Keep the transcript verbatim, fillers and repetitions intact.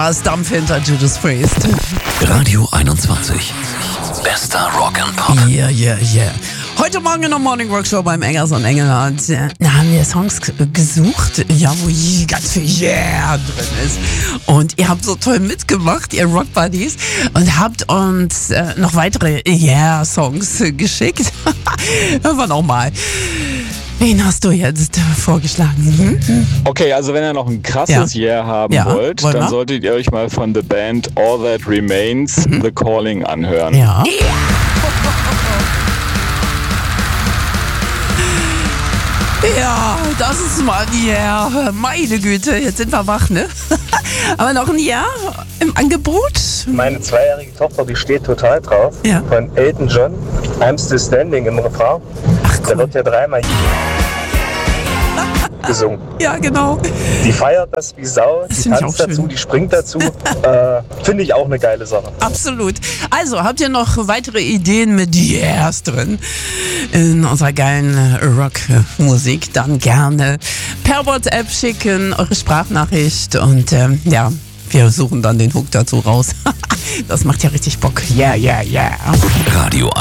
Das Dampf hinter Judas Priest. Radio einundzwanzig. Bester Rock and Pop. Yeah, yeah, yeah. Heute Morgen in der Morning Rock Show beim Engers und Engelhardt äh, haben wir Songs g- gesucht, ja, wo ganz viel Yeah drin ist. Und ihr habt so toll mitgemacht, ihr Rock Buddies, und habt uns äh, noch weitere Yeah-Songs äh, geschickt. Hören wir nochmal. Wen hast du jetzt vorgeschlagen? Hm? Okay, also wenn ihr noch ein krasses Ja. Yeah haben Ja, wollt, wollen wir? dann solltet ihr euch mal von The Band All That Remains The Calling anhören. Ja. Ja, das ist mal ein Yeah. Meine Güte, jetzt sind wir wach, ne? Aber noch ein Yeah im Angebot? Meine zweijährige Tochter, die steht total drauf. Ja. Von Elton John, I'm Still Standing im Refrain. Ach Da cool. wird ja dreimal gesungen. Ja, genau. Die feiert das wie Sau, Das die find ich tanzt auch schön. dazu, die springt dazu. äh, Finde ich auch eine geile Sache. Absolut. Also, habt ihr noch weitere Ideen mit Yeahs drin in unserer geilen Rockmusik? Dann gerne per WhatsApp schicken, eure Sprachnachricht, und ähm, ja, wir suchen dann den Hook dazu raus. Das macht ja richtig Bock. Yeah, yeah, yeah. Radio